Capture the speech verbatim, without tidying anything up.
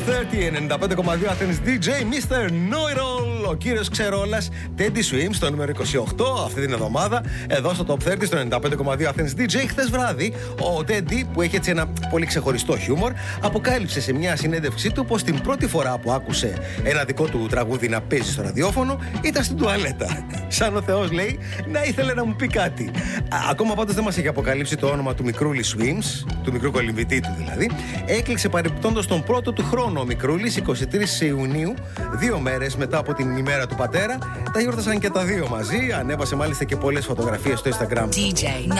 τριάντα ενενήντα πέντε κόμμα δύο Athens ντι τζέι, μίστερ Know It All, ο κύριος Ξερόλας, Teddy Swims στο νούμερο είκοσι οκτώ αυτή την εβδομάδα, εδώ στο Top τριάντα στο ενενήντα πέντε κόμμα δύο Athens ντι τζέι. Χθες βράδυ, ο Teddy, που έχει έτσι ένα πολύ ξεχωριστό χιούμορ, αποκάλυψε σε μια συνέντευξή του πως την πρώτη φορά που άκουσε ένα δικό του τραγούδι να παίζει στο ραδιόφωνο ήταν στην τουαλέτα. Σαν ο Θεός, λέει, να ήθελε να μου πει κάτι. Ακόμα πάντως δεν μας έχει αποκαλύψει το όνομα του μικρούλη Swims, του μικρού κολυμβητή του δηλαδή. Έκλειξε παρεπιπτόντως τον πρώτο του χρόνο ο μικρούλης, εικοστή τρίτη Ιουνίου, δύο μέρες μετά από την ημέρα του πατέρα. Τα γιόρτασαν και τα δύο μαζί. Ανέβασε μάλιστα και πολλές φωτογραφίες στο Instagram. ντι τζέι